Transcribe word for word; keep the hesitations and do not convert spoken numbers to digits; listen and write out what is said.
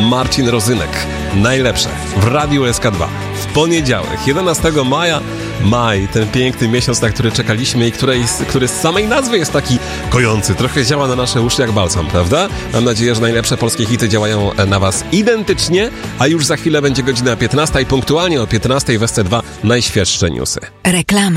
Marcin Rozynek. Najlepsze w Radiu S K dwa. W poniedziałek, jedenastego maja. Maj, ten piękny miesiąc, na który czekaliśmy i który, który z samej nazwy jest taki kojący. Trochę działa na nasze uszy jak balsam, prawda? Mam nadzieję, że najlepsze polskie hity działają na was identycznie, a już za chwilę będzie godzina piętnasta i punktualnie o piętnastej w S C dwa najświeższe newsy. Reklama.